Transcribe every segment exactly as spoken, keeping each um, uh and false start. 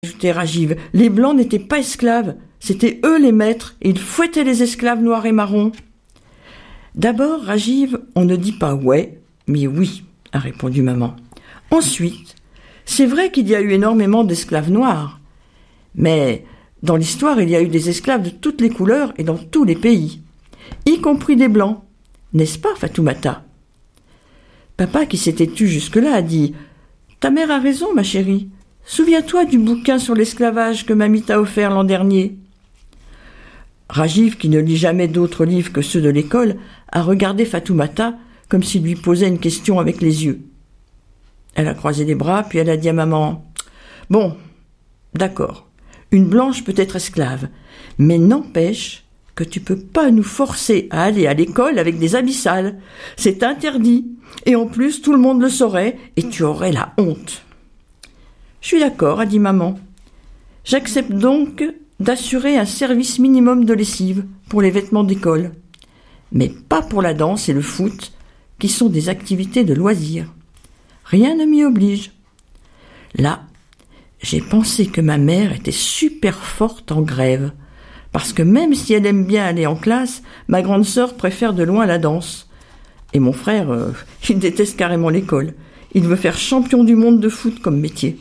ajoutait Rajiv. Les Blancs n'étaient pas esclaves, c'étaient eux les maîtres, et ils fouettaient les esclaves noirs et marrons. D'abord, Rajiv, on ne dit pas « ouais », mais « oui », a répondu maman. Ensuite, c'est vrai qu'il y a eu énormément d'esclaves noirs, mais dans l'histoire, il y a eu des esclaves de toutes les couleurs et dans tous les pays, y compris des Blancs. N'est-ce pas, Fatoumata ? Papa, qui s'était tu jusque-là, a dit « Ta mère a raison, ma chérie. Souviens-toi du bouquin sur l'esclavage que mamie t'a offert l'an dernier. » Rajiv, qui ne lit jamais d'autres livres que ceux de l'école, a regardé Fatoumata comme s'il lui posait une question avec les yeux. Elle a croisé les bras, puis elle a dit à maman « Bon, d'accord, une blanche peut être esclave, mais n'empêche que tu peux pas nous forcer à aller à l'école avec des habits sales. C'est interdit, et en plus tout le monde le saurait, et tu aurais la honte. » « Je suis d'accord, a dit maman. J'accepte donc d'assurer un service minimum de lessive pour les vêtements d'école, mais pas pour la danse et le foot, qui sont des activités de loisirs. Rien ne m'y oblige. » Là, j'ai pensé que ma mère était super forte en grève, parce que même si elle aime bien aller en classe, ma grande sœur préfère de loin la danse. Et mon frère, euh, il déteste carrément l'école. Il veut faire champion du monde de foot comme métier.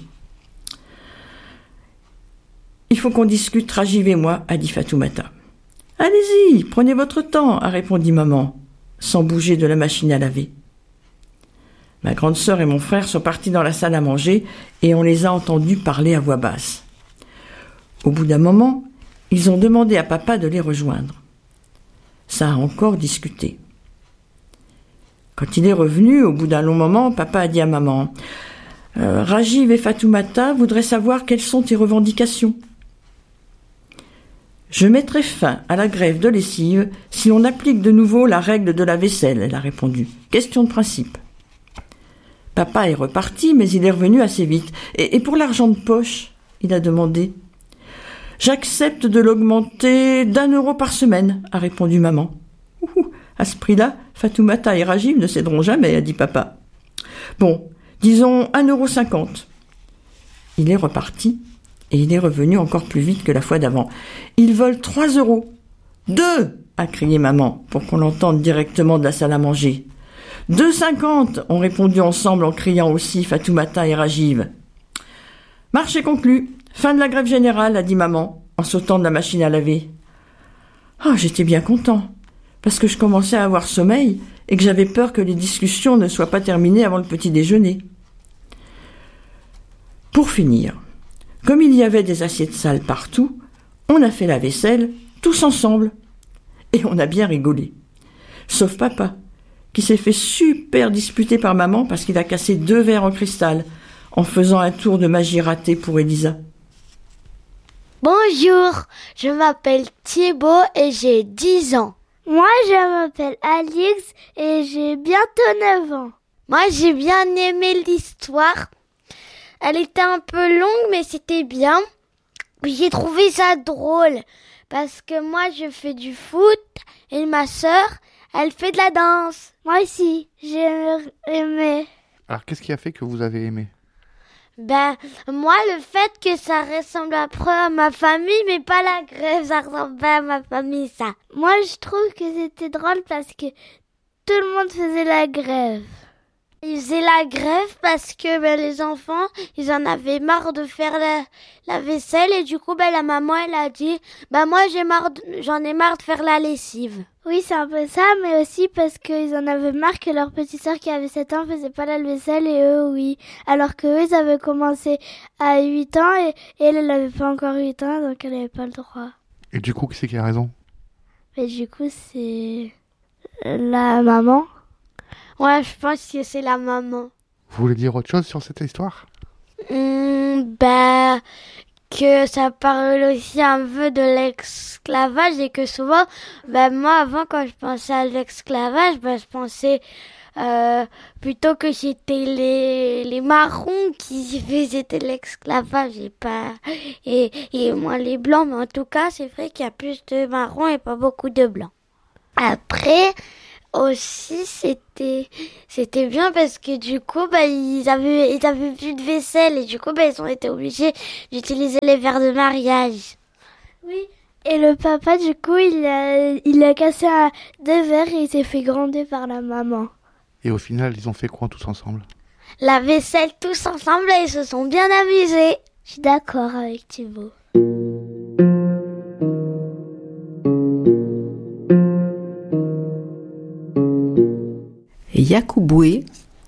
« Il faut qu'on discute, Rajiv et moi, » a dit Fatoumata. « Allez-y, prenez votre temps, » a répondu maman, sans bouger de la machine à laver. Ma grande sœur et mon frère sont partis dans la salle à manger et on les a entendus parler à voix basse. Au bout d'un moment, ils ont demandé à papa de les rejoindre. Ça a encore discuté. Quand il est revenu, au bout d'un long moment, papa a dit à maman euh, « Rajiv et Fatoumata voudraient savoir quelles sont tes revendications. » « Je mettrai fin à la grève de lessive si l'on applique de nouveau la règle de la vaisselle, » elle a répondu. « Question de principe. » Papa est reparti, mais il est revenu assez vite. Et, et pour l'argent de poche, il a demandé. « J'accepte de l'augmenter d'un euro par semaine, » a répondu maman. Ouh, à ce prix-là, Fatoumata et Rajiv ne céderont jamais, a dit papa. Bon, disons un euro cinquante. Il est reparti. Et il est revenu encore plus vite que la fois d'avant. « Ils veulent trois euros. »« Deux !» a crié maman, pour qu'on l'entende directement de la salle à manger. « Deux cinquante !» ont répondu ensemble en criant aussi Fatoumata et Rajiv. « Marché conclu. Fin de la grève générale, » a dit maman, en sautant de la machine à laver. Ah, j'étais bien content, parce que je commençais à avoir sommeil et que j'avais peur que les discussions ne soient pas terminées avant le petit déjeuner. Pour finir, comme il y avait des assiettes sales partout, on a fait la vaisselle tous ensemble. Et on a bien rigolé. Sauf papa, qui s'est fait super disputer par maman parce qu'il a cassé deux verres en cristal en faisant un tour de magie raté pour Elisa. Bonjour, je m'appelle Thibaut et j'ai dix ans. Moi, je m'appelle Alix et j'ai bientôt neuf ans. Moi, j'ai bien aimé l'histoire. Elle était un peu longue, mais c'était bien. J'ai trouvé ça drôle parce que moi, je fais du foot et ma sœur, elle fait de la danse. Moi aussi, j'ai aimé. Alors, qu'est-ce qui a fait que vous avez aimé ? Ben, moi, le fait que ça ressemble un peu à ma famille, mais pas la grève, ça ressemble pas à ma famille, ça. Moi, je trouve que c'était drôle parce que tout le monde faisait la grève. Ils faisaient la grève parce que ben, les enfants, ils en avaient marre de faire la, la vaisselle et du coup, ben, la maman, elle a dit « Ben moi, j'ai marre de, j'en ai marre de faire la lessive. » Oui, c'est un peu ça, mais aussi parce qu'ils en avaient marre que leur petite sœur qui avait sept ans faisait pas la vaisselle et eux, oui. Alors que eux, ils avaient commencé à huit ans et, et elle, elle avait pas encore huit ans, donc elle avait pas le droit. Et du coup, qui c'est qui a raison ? Et du coup, c'est la maman. Ouais, je pense que c'est la maman. Vous voulez dire autre chose sur cette histoire ? Mmh, ben, que ça parle aussi un peu de l'esclavage et que souvent, ben moi avant quand je pensais à l'esclavage, ben je pensais euh, plutôt que c'était les les marrons qui faisaient de l'esclavage et pas et et moins les blancs, mais en tout cas c'est vrai qu'il y a plus de marrons et pas beaucoup de blancs. Après, aussi, c'était c'était bien parce que du coup, bah, ils avaient, ils avaient plus de vaisselle et du coup, bah, ils ont été obligés d'utiliser les verres de mariage. Oui, et le papa, du coup, il a, il a cassé un, deux verres et il s'est fait gronder par la maman. Et au final, ils ont fait quoi tous ensemble? La vaisselle tous ensemble et ils se sont bien amusés. Je suis d'accord avec Thibaut. Yacouboué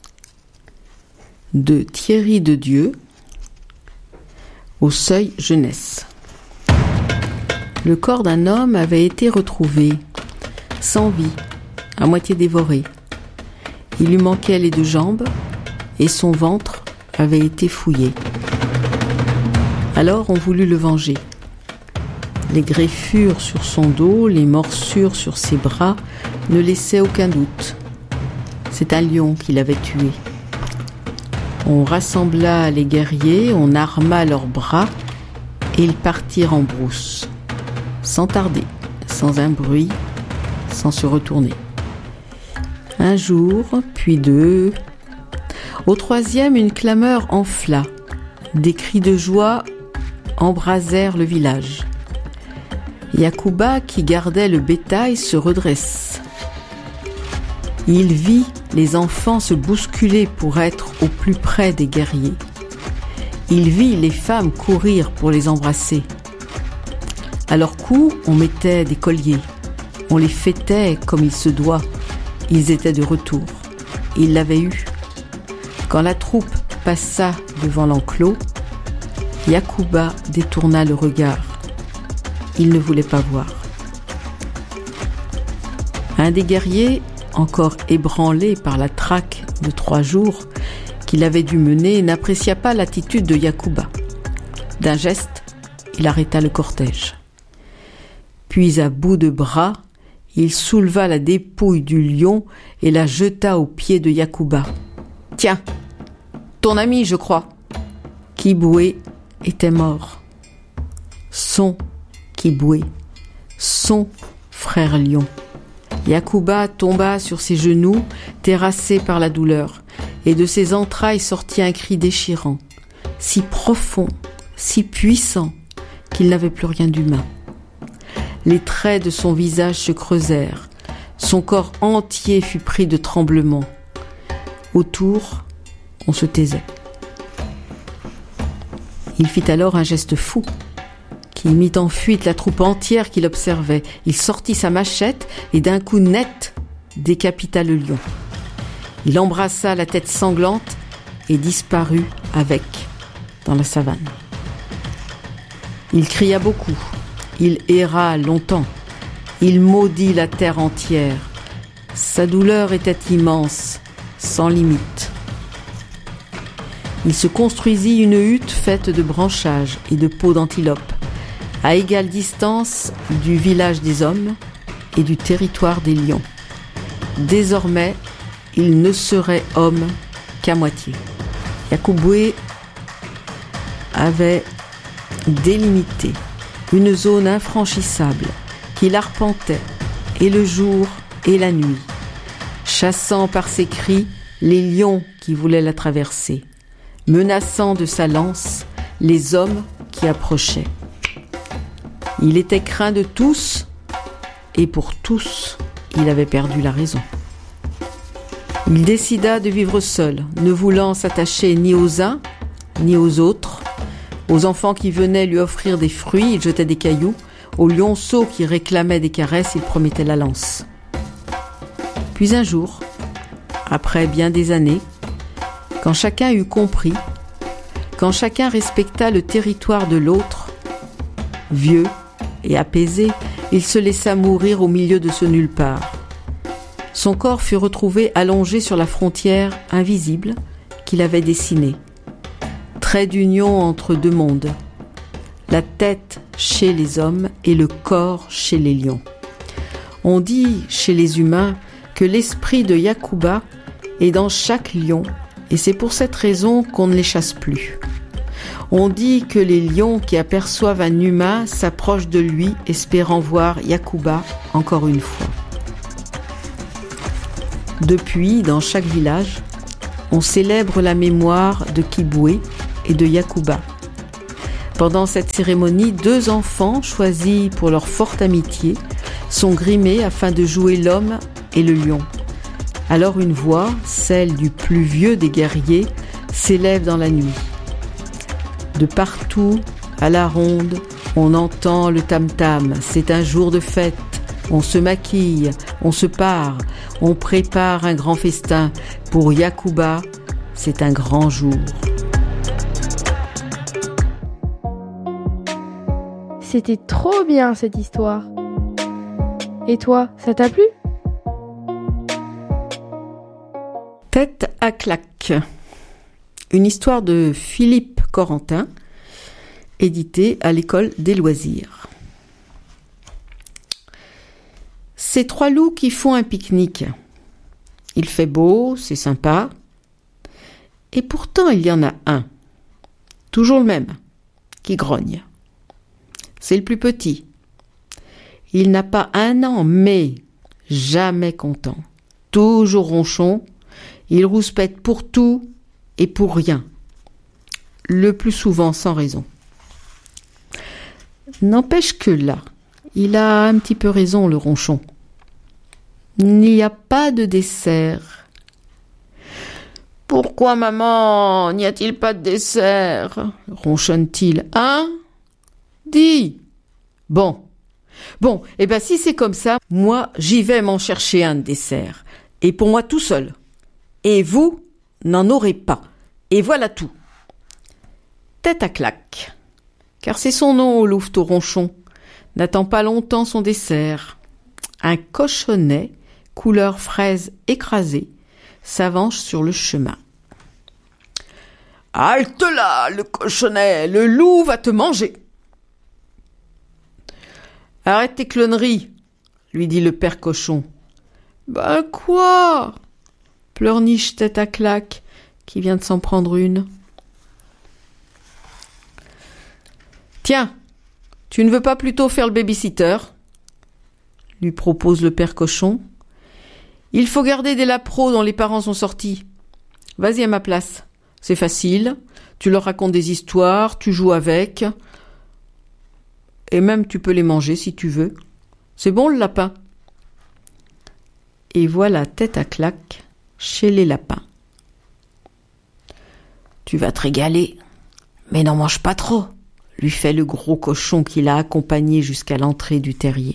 de Thierry de Dieu au Seuil jeunesse. Le corps d'un homme avait été retrouvé, sans vie, à moitié dévoré. Il lui manquait les deux jambes et son ventre avait été fouillé. Alors on voulut le venger. Les griffures sur son dos, les morsures sur ses bras ne laissaient aucun doute. C'est un lion qui l'avait tué. On rassembla les guerriers, on arma leurs bras et ils partirent en brousse, sans tarder, sans un bruit, sans se retourner. Un jour, puis deux. Au troisième, une clameur enfla. Des cris de joie embrasèrent le village. Yacouba, qui gardait le bétail, se redresse. Il vit les enfants se bousculer pour être au plus près des guerriers. Il vit les femmes courir pour les embrasser. À leur cou, on mettait des colliers. On les fêtait comme il se doit. Ils étaient de retour. Il l'avait eu. Quand la troupe passa devant l'enclos, Yacouba détourna le regard. Il ne voulait pas voir. Un des guerriers, encore ébranlé par la traque de trois jours qu'il avait dû mener, n'apprécia pas l'attitude de Yacouba. D'un geste, il arrêta le cortège. Puis à bout de bras, il souleva la dépouille du lion et la jeta aux pieds de Yacouba. « Tiens, ton ami, je crois. » Kiboué était mort. Son Kiboué, son frère lion. Yacouba tomba sur ses genoux, terrassé par la douleur, et de ses entrailles sortit un cri déchirant, si profond, si puissant, qu'il n'avait plus rien d'humain. Les traits de son visage se creusèrent, son corps entier fut pris de tremblements. Autour, on se taisait. Il fit alors un geste fou, qui mit en fuite la troupe entière qui l'observait. Il sortit sa machette et d'un coup net décapita le lion. Il embrassa la tête sanglante et disparut avec dans la savane. Il cria beaucoup, il erra longtemps, il maudit la terre entière. Sa douleur était immense, sans limite. Il se construisit une hutte faite de branchages et de peaux d'antilope, à égale distance du village des hommes et du territoire des lions. Désormais, il ne serait homme qu'à moitié. Yacouboué avait délimité une zone infranchissable qu'il arpentait et le jour et la nuit, chassant par ses cris les lions qui voulaient la traverser, menaçant de sa lance les hommes qui approchaient. Il était craint de tous, et pour tous, il avait perdu la raison. Il décida de vivre seul, ne voulant s'attacher ni aux uns, ni aux autres. Aux enfants qui venaient lui offrir des fruits, il jetait des cailloux. Aux lionceaux qui réclamaient des caresses, il promettait la lance. Puis un jour, après bien des années, quand chacun eut compris, quand chacun respecta le territoire de l'autre, vieux et apaisé, il se laissa mourir au milieu de ce nulle part. Son corps fut retrouvé allongé sur la frontière invisible qu'il avait dessinée. Trait d'union entre deux mondes. La tête chez les hommes et le corps chez les lions. On dit chez les humains que l'esprit de Yacouba est dans chaque lion et c'est pour cette raison qu'on ne les chasse plus. On dit que les lions qui aperçoivent un humain s'approchent de lui, espérant voir Yacouba encore une fois. Depuis, dans chaque village, on célèbre la mémoire de Kiboué et de Yacouba. Pendant cette cérémonie, deux enfants, choisis pour leur forte amitié, sont grimés afin de jouer l'homme et le lion. Alors une voix, celle du plus vieux des guerriers, s'élève dans la nuit. De partout, à la ronde, on entend le tam-tam. C'est un jour de fête. On se maquille, on se pare, on prépare un grand festin. Pour Yacouba, c'est un grand jour. C'était trop bien cette histoire. Et toi, ça t'a plu ? Tête à claque. Une histoire de Philippe Corentin, éditée à l'école des loisirs. C'est trois loups qui font un pique-nique. Il fait beau, c'est sympa. Et pourtant, il y en a un, toujours le même, qui grogne. C'est le plus petit. Il n'a pas un an, mais jamais content. Toujours ronchon. Il rouspète pour tout et pour rien. Le plus souvent sans raison. N'empêche que là, il a un petit peu raison, le ronchon. Il n'y a pas de dessert. Pourquoi, maman, n'y a-t-il pas de dessert ? Ronchonne-t-il. Hein ? Dis. Bon. Bon, eh ben si c'est comme ça, moi, j'y vais m'en chercher un de dessert. Et pour moi tout seul. Et vous, n'en aurez pas. Et voilà tout. Tête à claque. Car c'est son nom au louveteau ronchon. N'attend pas longtemps son dessert. Un cochonnet, couleur fraise écrasée, s'avance sur le chemin. Halte là, le cochonnet, le loup va te manger. Arrête tes cloneries, lui dit le père cochon. Ben quoi ? Pleurniche tête à claque, qui vient de s'en prendre une. Tiens, tu ne veux pas plutôt faire le baby-sitter ? Lui propose le père cochon. Il faut garder des lapros dont les parents sont sortis. Vas-y à ma place. C'est facile. Tu leur racontes des histoires, tu joues avec. Et même tu peux les manger si tu veux. C'est bon le lapin. Et voilà tête à claque chez les lapins. Tu vas te régaler, mais n'en mange pas trop, lui fait le gros cochon qui l'a accompagné jusqu'à l'entrée du terrier.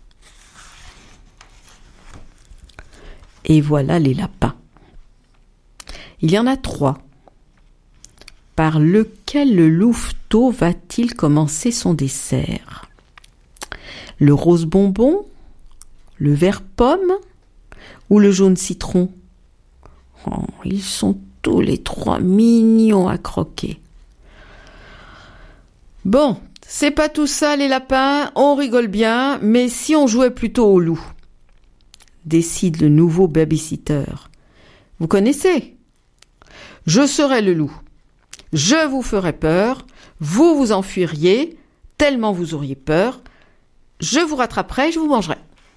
Et voilà les lapins. Il y en a trois. Par lequel le louveteau va-t-il commencer son dessert ? Le rose bonbon, le vert pomme ou le jaune citron ? Oh, ils sont tous les trois mignons à croquer. Bon, c'est pas tout ça les lapins, on rigole bien, mais si on jouait plutôt au loup ? Décide le nouveau baby-sitter. Vous connaissez ? Je serai le loup. Je vous ferai peur, vous vous enfuiriez, tellement vous auriez peur. Je vous rattraperai, je vous mangerai.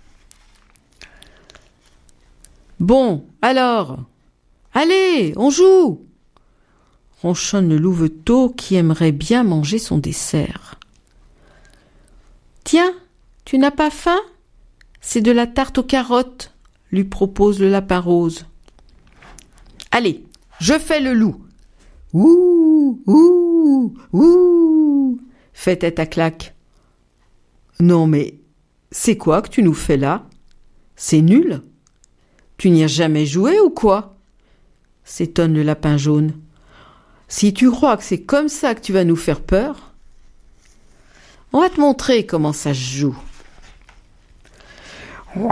Bon, alors, allez, on joue ! Ronchonne le louveteau qui aimerait bien manger son dessert. Tiens, tu n'as pas faim ? C'est de la tarte aux carottes, lui propose le lapin rose. Allez, je fais le loup. Ouh, ouh, ouh, fait tête à claque. Non mais, c'est quoi que tu nous fais là ? C'est nul ? Tu n'y as jamais joué ou quoi ? S'étonne le lapin jaune. Si tu crois que c'est comme ça que tu vas nous faire peur, on va te montrer comment ça se joue. Waouh !